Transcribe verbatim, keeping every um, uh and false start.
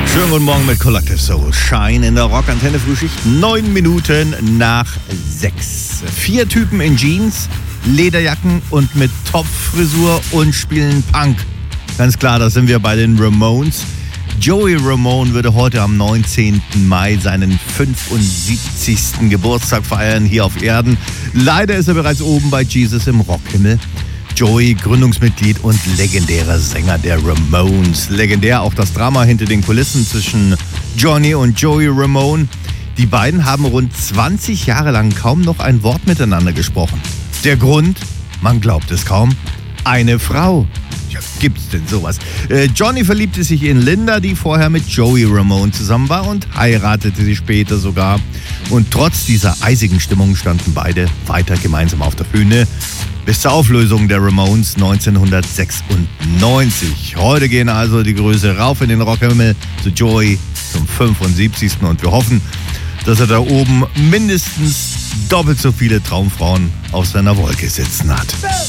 Schönen guten Morgen mit Collective Soul Shine in der Rockantenne Frühschicht. Neun Minuten nach sechs. Vier Typen in Jeans, Lederjacken und mit Topfrisur und spielen Punk. Ganz klar, da sind wir bei den Ramones. Joey Ramone würde heute am neunzehnten Mai seinen fünfundsiebzigsten Geburtstag feiern hier auf Erden. Leider ist er bereits oben bei Jesus im Rockhimmel. Joey, Gründungsmitglied und legendärer Sänger der Ramones. Legendär auch das Drama hinter den Kulissen zwischen Johnny und Joey Ramone. Die beiden haben rund zwanzig Jahre lang kaum noch ein Wort miteinander gesprochen. Der Grund? Man glaubt es kaum. Eine Frau. Ja, gibt's denn sowas? Äh, Johnny verliebte sich in Linda, die vorher mit Joey Ramone zusammen war, und heiratete sie später sogar. Und trotz dieser eisigen Stimmung standen beide weiter gemeinsam auf der Bühne. Bis zur Auflösung der Ramones neunzehnhundertsechsundneunzig. Heute gehen also die Grüße rauf in den Rockhimmel zu Joey zum fünfundsiebzigsten Und wir hoffen, dass er da oben mindestens doppelt so viele Traumfrauen auf seiner Wolke sitzen hat.